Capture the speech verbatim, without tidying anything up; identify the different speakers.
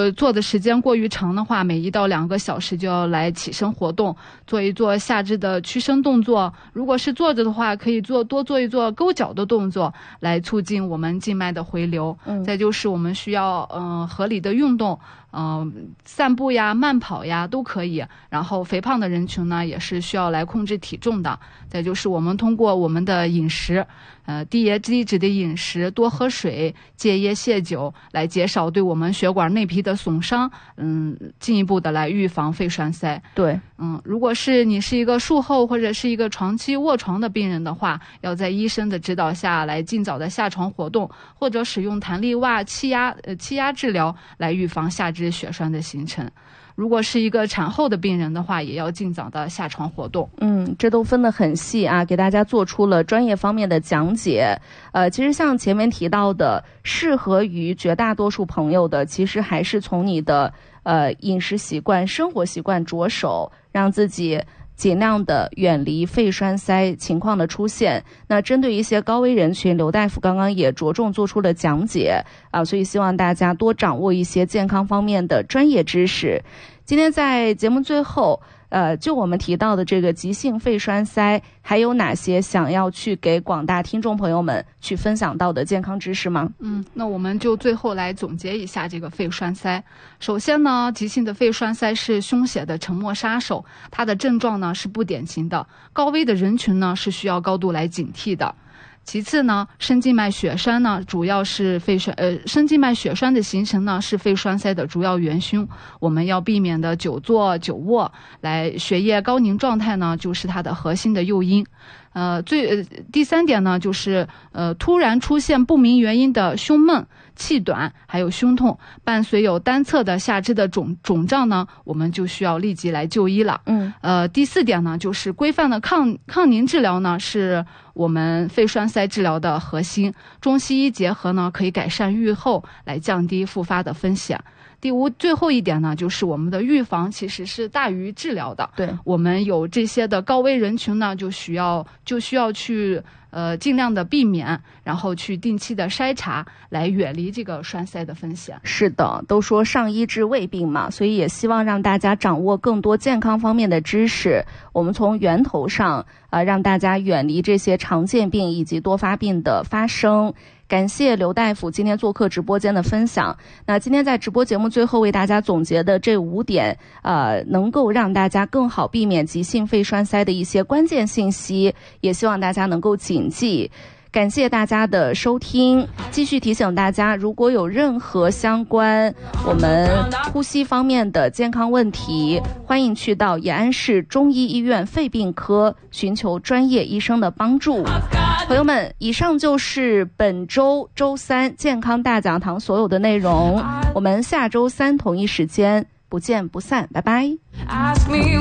Speaker 1: 果做的时间过于长的话，每一到两个小时就要来起身活动，做一做下肢的屈伸动作。如果是坐着的话，可以做多做一做勾脚的动作，来促进我们静脉的回流。嗯、再就是我们需要嗯、呃、合理的运动。嗯、呃，散步呀、慢跑呀都可以。然后肥胖的人群呢，也是需要来控制体重的。再就是我们通过我们的饮食，呃，低盐低脂的饮食，多喝水，戒烟戒酒，来减少对我们血管内皮的损伤，嗯，进一步的来预防肺栓塞。
Speaker 2: 对，
Speaker 1: 嗯，如果是你是一个术后或者是一个长期卧床的病人的话，要在医生的指导下来尽早的下床活动，或者使用弹力袜、气压呃气压治疗来预防下肢血栓的形成。如果是一个产后的病人的话，也要尽早的下床活动。
Speaker 2: 嗯，这都分得很细啊，给大家做出了专业方面的讲解。呃，其实像前面提到的，适合于绝大多数朋友的，其实还是从你的呃饮食习惯、生活习惯着手，让自己尽量的远离肺栓塞情况的出现。那针对一些高危人群，刘大夫刚刚也着重做出了讲解啊，所以希望大家多掌握一些健康方面的专业知识。今天在节目最后，呃，就我们提到的这个急性肺栓塞，还有哪些想要去给广大听众朋友们去分享到的健康知识吗？
Speaker 1: 嗯，那我们就最后来总结一下这个肺栓塞。首先呢，急性的肺栓塞是凶险的沉默杀手，它的症状呢是不典型的，高危的人群呢是需要高度来警惕的。其次呢，深静脉血栓呢，主要是肺栓呃，深静脉血栓的形成呢，是肺栓塞的主要元凶。我们要避免的久坐、久卧，来血液高凝状态呢，就是它的核心的诱因。呃，最呃第三点呢，就是呃，突然出现不明原因的胸闷、气短，还有胸痛，伴随有单侧的下肢的肿肿胀呢，我们就需要立即来就医了。嗯，呃，第四点呢，就是规范的抗抗凝治疗呢，是我们肺栓塞治疗的核心，中西医结合呢，可以改善预后，来降低复发的风险。第五，最后一点呢，就是我们的预防其实是大于治疗的。对，我们有这些的高危人群呢，就需要就需要去呃尽量的避免，然后去定期的筛查，来远离这个栓塞的风险。
Speaker 2: 是的，都说上医治未病嘛，所以也希望让大家掌握更多健康方面的知识。我们从源头上啊、呃，让大家远离这些常见病以及多发病的发生。感谢刘大夫今天做客直播间的分享。那今天在直播节目最后为大家总结的这五点，呃，能够让大家更好避免急性肺栓塞的一些关键信息，也希望大家能够谨记。感谢大家的收听，继续提醒大家，如果有任何相关我们呼吸方面的健康问题，欢迎去到延安市中医医院肺病科寻求专业医生的帮助。朋友们，以上就是本周周三健康大讲堂所有的内容，我们下周三同一时间不见不散，拜拜。